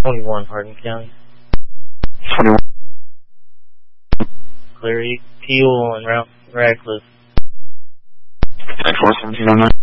21 Hardin County. 21. Clear Peel and Radcliffe. 10-4, 1709.